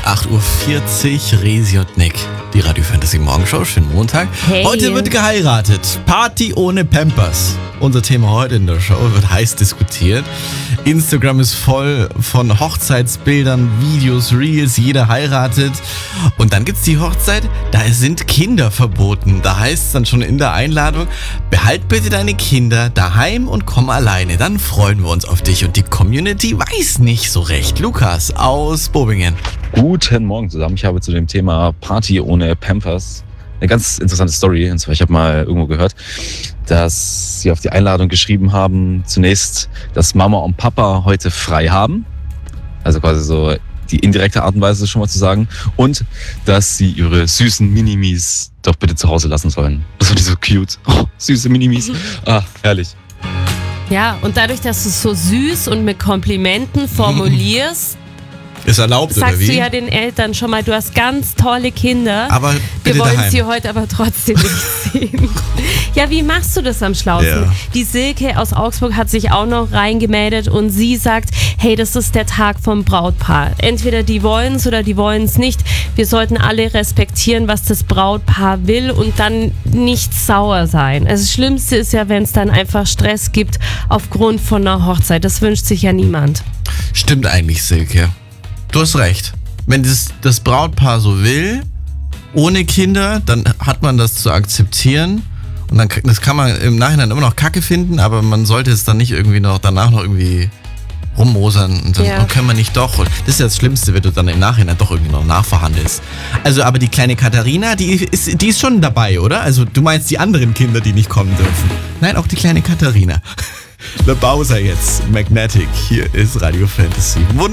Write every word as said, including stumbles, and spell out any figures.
acht Uhr vierzig, Resi und Nick, die Radio Fantasy Morgenshow. Schönen Montag. Hey. Heute wird geheiratet. Party ohne Pampers. Unser Thema heute in der Show wird heiß diskutiert. Instagram ist voll von Hochzeitsbildern, Videos, Reels, jeder heiratet. Und dann gibt's die Hochzeit, da sind Kinder verboten. Da heißt es dann schon in der Einladung, behalt bitte deine Kinder daheim und komm alleine. Dann freuen wir uns auf dich. Und die Community weiß nicht so recht. Lukas aus Bobingen. Guten Morgen zusammen. Ich habe zu dem Thema Party ohne Pampers eine ganz interessante Story. Und zwar, ich habe mal irgendwo gehört, dass sie auf die Einladung geschrieben haben, zunächst, dass Mama und Papa heute frei haben. Also quasi so die indirekte Art und Weise schon mal zu sagen. Und dass sie ihre süßen Minimis doch bitte zu Hause lassen sollen. Das fand ich so cute. Oh, süße Minimis. Ah, herrlich. Ja, und dadurch, dass du es so süß und mit Komplimenten formulierst, Ist erlaubt, sagst oder wie? du ja den Eltern schon mal, du hast ganz tolle Kinder. Aber bitte Wir wollen daheim. sie heute aber trotzdem nicht sehen. Ja, wie machst du das am schlausten? Ja. Die Silke aus Augsburg hat sich auch noch reingemeldet und sie sagt, hey, das ist der Tag vom Brautpaar. Entweder die wollen es oder die wollen es nicht. Wir sollten alle respektieren, was das Brautpaar will und dann nicht sauer sein. Also das Schlimmste ist ja, wenn es dann einfach Stress gibt aufgrund von einer Hochzeit. Das wünscht sich ja niemand. Stimmt eigentlich, Silke. Du hast recht. Wenn das, das Brautpaar so will, ohne Kinder, dann hat man das zu akzeptieren. Und dann das kann man im Nachhinein immer noch Kacke finden, aber man sollte es dann nicht irgendwie noch danach noch irgendwie rummosern und dann Ja. können wir nicht doch. Und das ist ja das Schlimmste, wenn du dann im Nachhinein doch irgendwie noch nachverhandelst. Also, aber die kleine Katharina, die ist, die ist schon dabei, oder? Also, du meinst die anderen Kinder, die nicht kommen dürfen. Nein, auch die kleine Katharina. Der Bowser jetzt, Magnetic. Hier ist Radio Fantasy.